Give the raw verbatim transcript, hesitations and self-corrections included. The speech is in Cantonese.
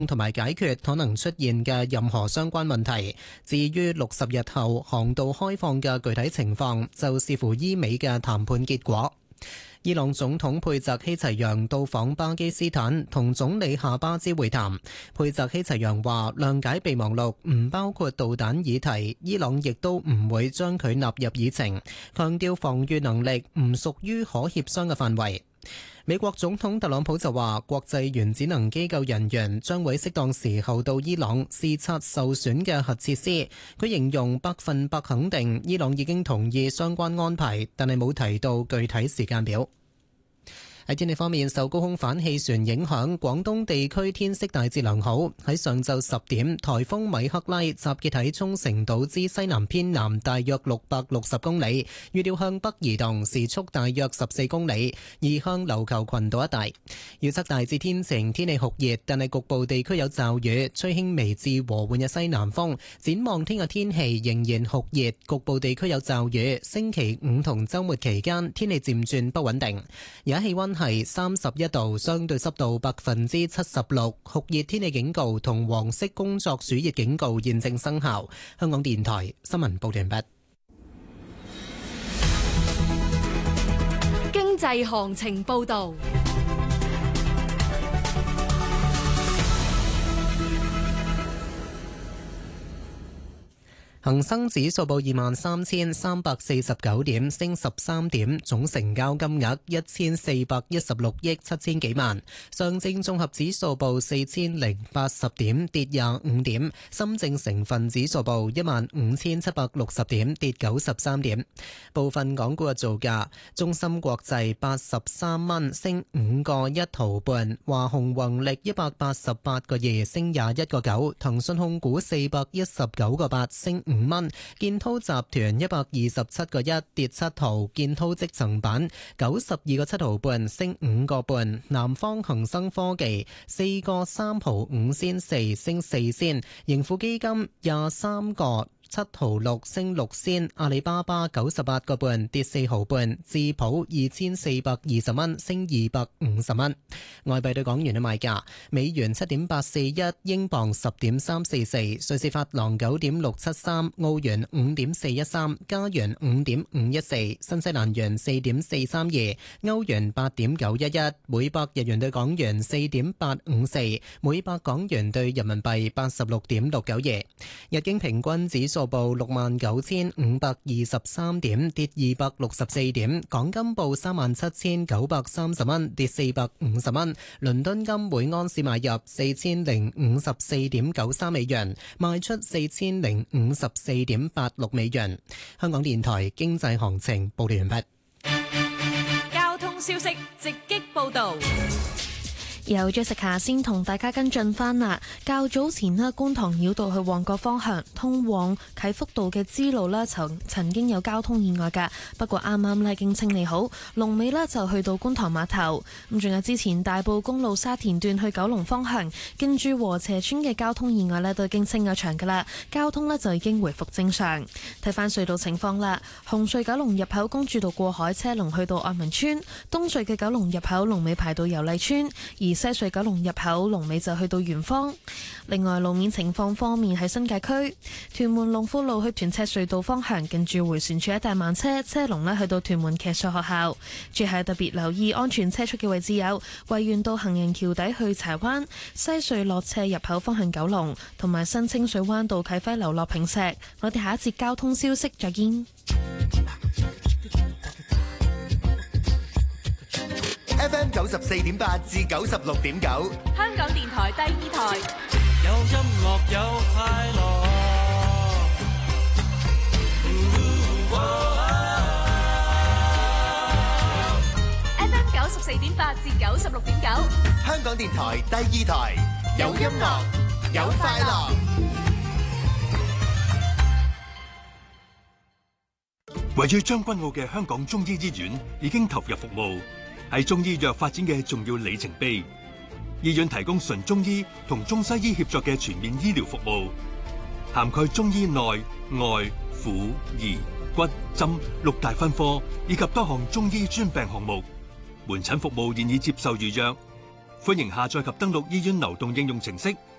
同埋解決可能出現嘅任何相關問題。至於六十日後航道開放嘅具體情況，就視乎伊美嘅談判結果。伊朗總統佩澤希齊揚到訪巴基斯坦，同總理夏巴茲會談。佩澤希齊揚話，諒解備忘錄唔包括導彈議題，伊朗亦都唔會將佢納入議程，強調防禦能力唔屬於可協商嘅範圍。美國總統特朗普就話，國際原子能機構人員將會適當時候到伊朗視察受損嘅核設施。佢形容百分百肯定伊朗已經同意相關安排，但係冇提到具體時間表。喺天氣方面，受高空反氣旋影響，廣東地區天色大致良好。喺上晝十點，颱風米克拉集結喺沖繩島之西南偏南大約六百六十公里，預料向北移動，時速大約十四公里，移向琉球群島一帶。預測大致天晴，天氣酷熱，但係局部地區有驟雨，吹輕微至和緩嘅西南風。展望聽日天氣仍然酷熱，局部地區有驟雨。星期五同週末期間天氣漸轉不穩定。而家氣溫係三十一度，相對濕度百分之七十六，酷熱天氣警告同黃色工作暑熱警告現正生效。香港電台新聞報道完畢。 經濟行情報道。 恒生指數報二萬三千三百四十九點，升十三點，總成交金額一千四百一十六億七千幾萬。上證綜合指數報四千零八十點，跌廿五點。深證成分指數報一萬五千七百六十點，跌九十三點。部分港股嘅造價：中芯國際八十三蚊，升五個一毫半；華虹宏力一百八十八個二，升廿一個九；騰訊控股四百一十九個八，升五蚊，建滔集團一百二十七個一，跌七毫，建滔積層板九十二個七毫半，升五個半，南方恒生科技四個三毫五仙四，升四仙，盈富基金廿三個七毫六，升六仙，阿里巴巴九十八個半，跌四毫半，智普二千四百二十蚊，升二百五十蚊。外幣對港元嘅賣價：美元七點八四一，英鎊十點三四四，瑞士法郎九點六七三，澳元五點四一三，加元五點五一四，新西蘭元四點四三二，歐元八點九一一，每百日元對港元四點八五四，每百港元對人民幣八十六點六九二。日經平均指數報六萬九千五百二十三點，跌二百六十四點。港金報三萬七千九百三十蚊，跌四百五十蚊。倫敦金每盎司買入四千零五十四點九三美元，賣出四千零五十四點八六美元。香港電台經濟行情報道完畢。 交通消息直擊報道。 有 Jessica 先同大家跟進翻啦。較早前咧，觀塘繞道去旺角方向通往啟福道嘅支路咧，曾曾經有交通意外㗎。不過啱啱咧已經清理好，龍尾咧就去到觀塘碼頭。咁仲有之前大埔公路沙田段去九龍方向，跟住禾輋村嘅交通意外咧都已經清咗場㗎啦，交通咧就已經回復正常。睇翻隧道情況啦，紅隧九龍入口公主道過海車龍去到愛民村，東隧嘅九龍入口龍尾排到油麗村，而西隧九龍入口龍尾就去到圓方。另外路面情況方面，喺新界區屯門龍富路去屯赤隧道方向，近住回旋處一帶慢車，車龍呢去到屯門騎術學校。最後特別留意安全車速嘅位置有維園道行人橋底去柴灣，西隧落斜入口方向九龍，同埋新清水灣道啟輝樓落坪石。我哋下一節交通消息再見。 F M 九十四點八至九十六點九， 香港電台第二台。 有音樂有快樂。 F M 九十四點八至九十六點九， 香港電台第二台。有音樂有快樂。 位於將軍澳嘅香港中醫醫院已經投入服務，係中醫藥發展嘅重要里程碑。醫院提供純中醫同中西醫協作嘅全面醫療服務，涵蓋中醫內外婦兒骨針六大分科以及多項中醫專病項目。門診服務現已接受預約， 歡迎下載及登錄醫院流動應用程式，